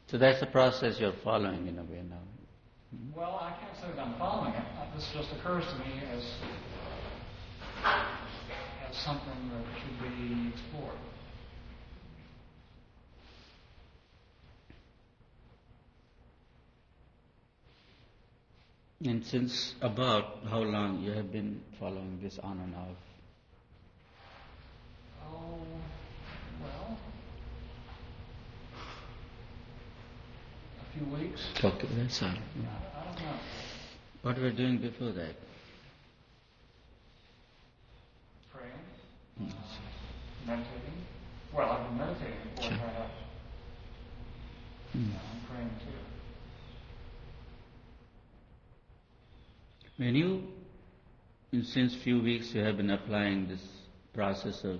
So that's the process you're following in a way now. Well, I can't say that I'm following it. This just occurs to me as something that should be explored. And since about how long you have been following this on and off? Oh, well, a few weeks. Okay, that's all. I don't know. What were you doing before that? Praying, meditating. Well, I've been meditating before Sure. perhaps. I'm praying too. When you, since few weeks you have been applying this process of,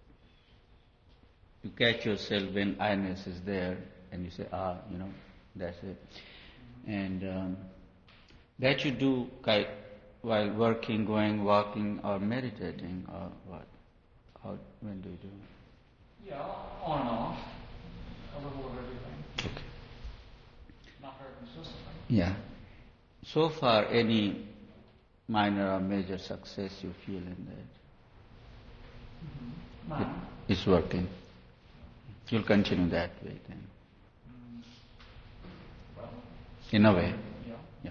you catch yourself when I-ness is there and you say, that's it. And that you do while working, going, walking or meditating or what? When do you do it? Yeah, on and off. A little of everything. Okay. Not very consistently. Yeah. So far, any minor or major success you feel in that? None. It's working. You'll continue that way then. Well, In a way. yeah.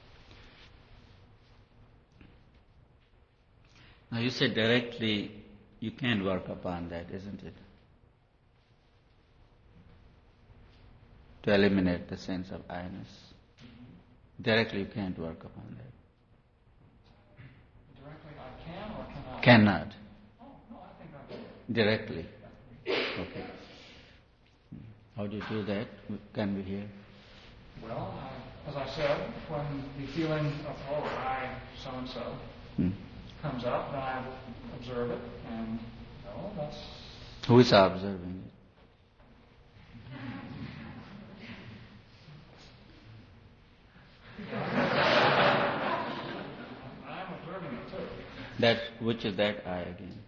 Now you said directly you can work upon that, isn't it? To eliminate the sense of I-ness. Directly you can't work upon that. Directly I can or cannot? Cannot. Oh, no, I think I can. Directly. Okay. How do you do that? Can we hear? Well, as I said, when the feeling of, I so-and-so comes up, then I observe it, and, that's... Who is observing it? I'm observing it too. Which is that I again?